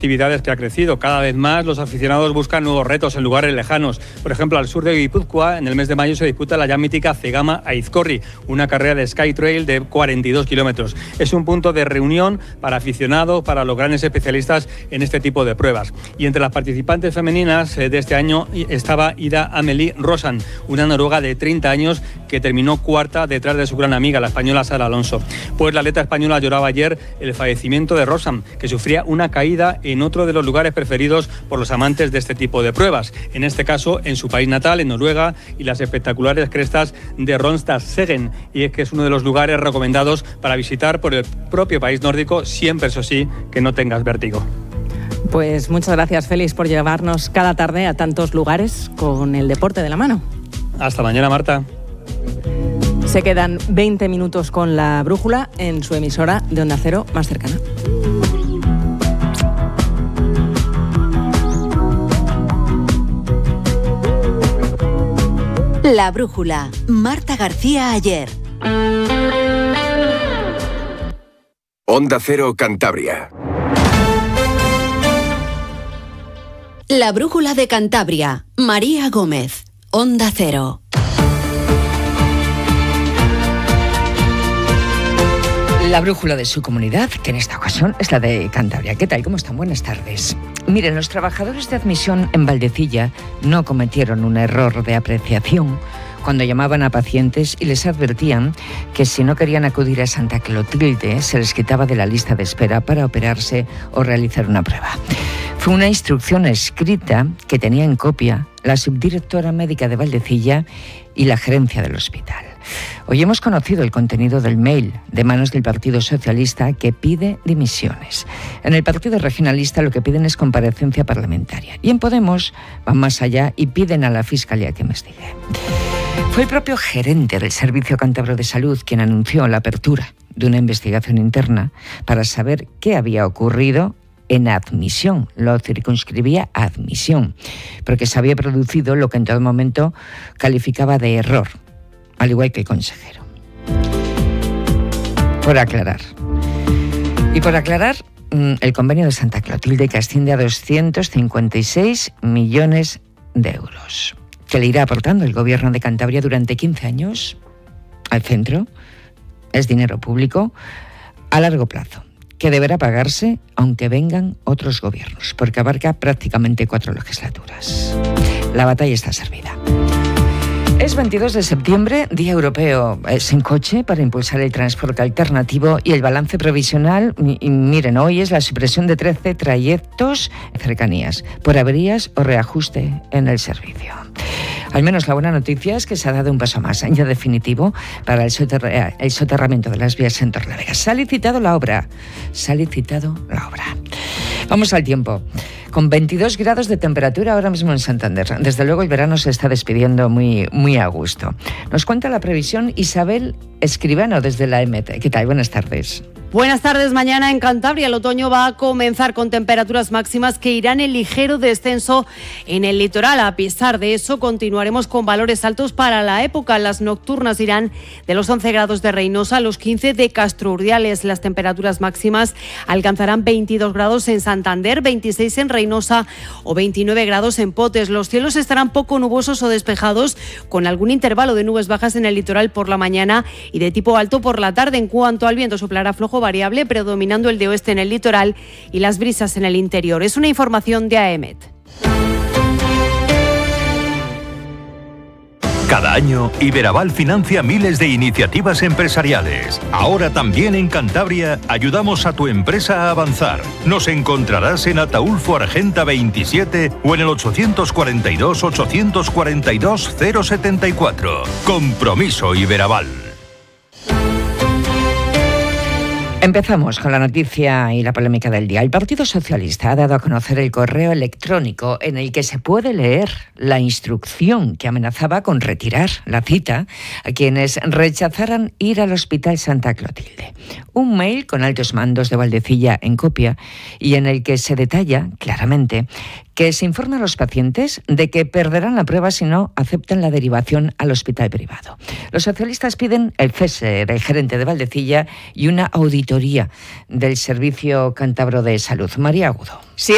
Actividades que ha crecido. Cada vez más los aficionados buscan nuevos retos en lugares lejanos. Por ejemplo, al sur de Guipúzcoa, en el mes de mayo se disputa la ya mítica Cegama-Aizkorri, una carrera de Skytrail de 42 kilómetros. Es un punto de reunión para aficionados, para los grandes especialistas en este tipo de pruebas. Y entre las participantes femeninas de este año estaba Ida Amelie Rosan, una noruega de 30 años que terminó cuarta detrás de su gran amiga, la española Sara Alonso. Pues la atleta española lloraba ayer el fallecimiento de Rosan, que sufría una caída en otro de los lugares preferidos por los amantes de este tipo de pruebas, en este caso en su país natal, en Noruega, y las espectaculares crestas de Ronstadstegen, y es que es uno de los lugares recomendados para visitar por el propio país nórdico, siempre, eso sí, que no tengas vértigo. Pues muchas gracias, Félix, por llevarnos cada tarde a tantos lugares con el deporte de la mano. Hasta mañana, Marta. Se quedan 20 minutos con La Brújula en su emisora de Onda Cero más cercana. La Brújula, Marta García Ayer. Onda Cero Cantabria. La Brújula de Cantabria, María Gómez, Onda Cero. La brújula de su comunidad, que en esta ocasión es la de Cantabria. ¿Qué tal? ¿Cómo están? Buenas tardes. Miren, los trabajadores de admisión en Valdecilla no cometieron un error de apreciación cuando llamaban a pacientes y les advertían que si no querían acudir a Santa Clotilde se les quitaba de la lista de espera para operarse o realizar una prueba. Fue una instrucción escrita que tenía en copia la subdirectora médica de Valdecilla y la gerencia del hospital. Hoy hemos conocido el contenido del mail de manos del Partido Socialista que pide dimisiones. En el Partido Regionalista lo que piden es comparecencia parlamentaria. Y en Podemos van más allá y piden a la Fiscalía que investigue. Fue el propio gerente del Servicio Cántabro de Salud quien anunció la apertura de una investigación interna para saber qué había ocurrido en admisión. Lo circunscribía a admisión, porque se había producido lo que en todo momento calificaba de error, al igual que el consejero. Por aclarar. Y por aclarar, el convenio de Santa Clotilde, que asciende a 256 millones de euros, que le irá aportando el Gobierno de Cantabria durante 15 años al centro, es dinero público a largo plazo, que deberá pagarse aunque vengan otros gobiernos, porque abarca prácticamente 4 legislaturas. La batalla está servida. Es 22 de septiembre, Día Europeo sin coche para impulsar el transporte alternativo y el balance provisional. Y miren, hoy es la supresión de 13 trayectos en cercanías por averías o reajuste en el servicio. Al menos la buena noticia es que se ha dado un paso más, ya definitivo, para el soterramiento de las vías en Torrelavega. Se ha licitado la obra. Vamos al tiempo. Con 22 grados de temperatura ahora mismo en Santander. Desde luego el verano se está despidiendo muy a gusto. Nos cuenta la previsión Isabel Escribano desde la EMET. ¿Qué tal? Buenas tardes. Buenas tardes. Mañana en Cantabria el otoño va a comenzar con temperaturas máximas que irán en ligero descenso en el litoral. A pesar de eso, continuaremos con valores altos para la época. Las nocturnas irán de los 11 grados de Reynosa a los 15 de Castro Urdiales. Las temperaturas máximas alcanzarán 22 grados en Santander, 26 en Reynosa o 29 grados en Potes. Los cielos estarán poco nubosos o despejados, con algún intervalo de nubes bajas en el litoral por la mañana y de tipo alto por la tarde. En cuanto al viento, soplará flojo variable, predominando el de oeste en el litoral y las brisas en el interior. Es una información de AEMET. Cada año, Iberaval financia miles de iniciativas empresariales. Ahora también en Cantabria ayudamos a tu empresa a avanzar. Nos encontrarás en Ataulfo Argenta 27 o en el 842-842-074. Compromiso Iberaval. Empezamos con la noticia y la polémica del día. El Partido Socialista ha dado a conocer el correo electrónico en el que se puede leer la instrucción que amenazaba con retirar la cita a quienes rechazaran ir al Hospital Santa Clotilde. Un mail con altos mandos de Valdecilla en copia y en el que se detalla claramente que se informa a los pacientes de que perderán la prueba si no aceptan la derivación al hospital privado. Los socialistas piden el cese del gerente de Valdecilla y una auditoría del Servicio Cántabro de Salud. María Agudo. Si